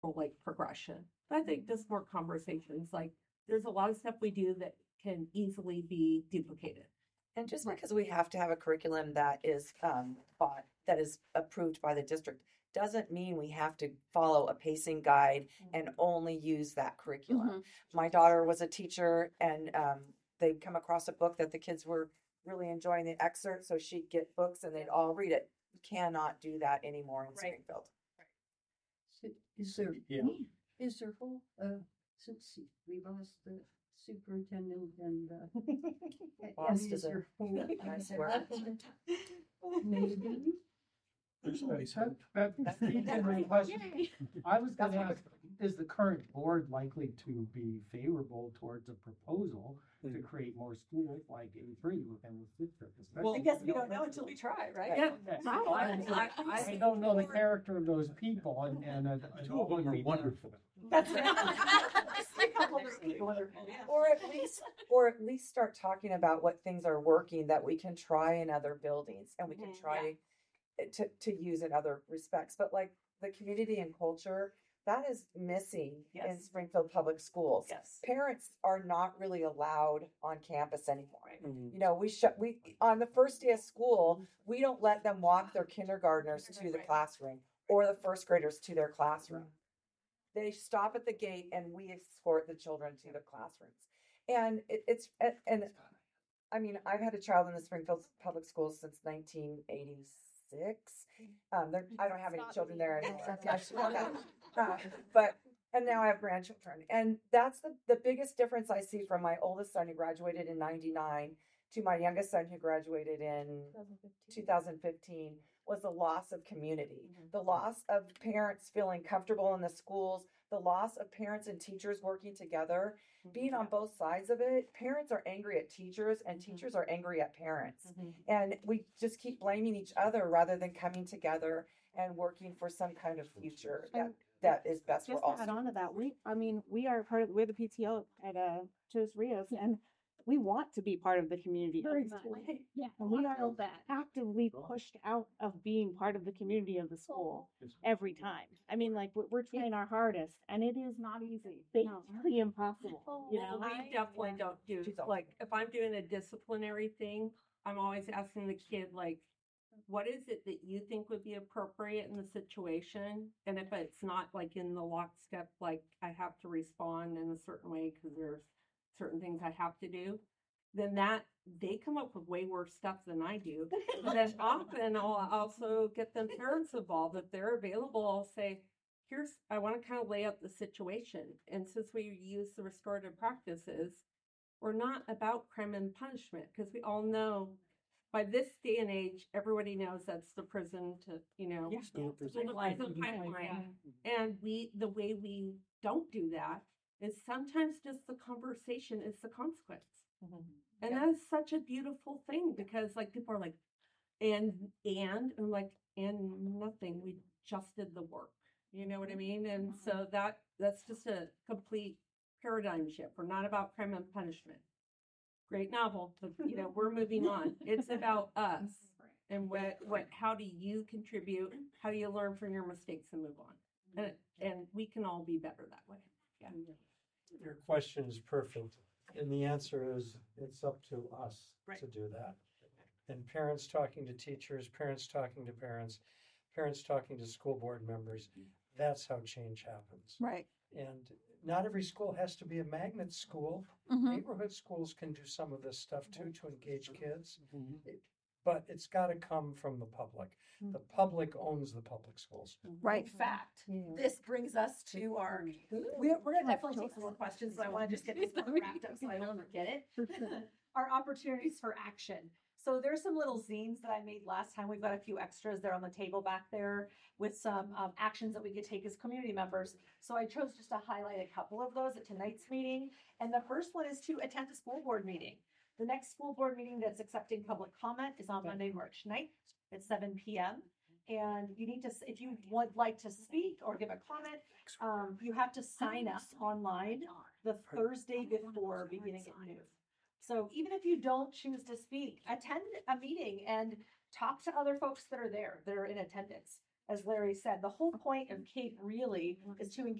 like progression. But I think just more conversations, like there's a lot of stuff we do that can easily be duplicated. And just because we have to have a curriculum that is that is approved by the district doesn't mean we have to follow a pacing guide and only use that curriculum. My daughter was a teacher, and they'd come across a book that the kids were really enjoying the excerpt, so she'd get books and they'd all read it. You cannot do that anymore in Springfield. So is there whole since we lost the superintendent and Lost is a nice word. maybe I was going to ask, is the current board likely to be favorable towards a proposal to create more schools like A3 within the district? I guess we don't know until we try, right? Yeah. I don't know the character of those people, and Two of them are wonderful. That's Or at least start talking about what things are working that we can try in other buildings and we can try to use in other respects. But like the community and culture, that is missing in Springfield Public Schools. Yes. Parents are not really allowed on campus anymore. You know, we on the first day of school, we don't let them walk their kindergartners to the classroom or the first graders to their classroom. They stop at the gate and we escort the children to the classrooms. And and I mean, I've had a child in the Springfield Public Schools since 1986. I don't have any children there anymore. And now I have grandchildren. And that's the biggest difference I see from my oldest son who graduated in 99 to my youngest son who graduated in 2015 was the loss of community, the loss of parents feeling comfortable in the schools, the loss of parents and teachers working together, being on both sides of it. Parents are angry at teachers and teachers are angry at parents. And we just keep blaming each other rather than coming together and working for some kind of future that is best for all. Just to add on to that, we are we're the PTO at Jos Rios, and we want to be part of the community. yeah, And we are actively pushed out of being part of the community of the school every time. I mean, like we're trying our hardest, and it is not easy. Basically impossible. You know, We definitely don't do, like, if I'm doing a disciplinary thing, I'm always asking the kid, like, what is it that you think would be appropriate in the situation? And if it's not like in the lockstep, like I have to respond in a certain way because there's certain things I have to do, then they come up with way worse stuff than I do. And then often I'll also get them parents involved. If they're available, I'll say, I want to kind of lay out the situation. And since we use the restorative practices, we're not about crime and punishment because we all know by this day and age, everybody knows that's the prison to, pipeline. And the way we don't do that is sometimes just the conversation is the consequence. And that is such a beautiful thing because like people are like, and I'm like, and nothing, we just did the work. You know what I mean? And so that's just a complete paradigm shift. We're not about crime and punishment. Great novel, but we're moving on. It's about us and how do you contribute? How do you learn from your mistakes and move on? And we can all be better that way. Yeah. Your question is perfect. And the answer is it's up to us to do that. And parents talking to teachers, parents talking to parents, parents talking to school board members. That's how change happens. Right. And not every school has to be a magnet school. Neighborhood schools can do some of this stuff too to engage kids. But it's got to come from the public. The public owns the public schools. Right. Fact. This brings us to our. We're going to definitely take some more questions, but I want to just get this one wrapped up so I don't forget it. Our opportunities for action. So there's some little zines that I made last time. We've got a few extras there on the table back there with some actions that we could take as community members. So I chose just to highlight a couple of those at tonight's meeting. And the first one is to attend a school board meeting. The next school board meeting that's accepting public comment is on Monday, March 9th at 7 p.m. And you need to, if you would like to speak or give a comment, you have to sign up online the Thursday before beginning at noon. So even if you don't choose to speak, attend a meeting and talk to other folks that are there, that are in attendance. as Larry said, the whole point of CAPE really is to engage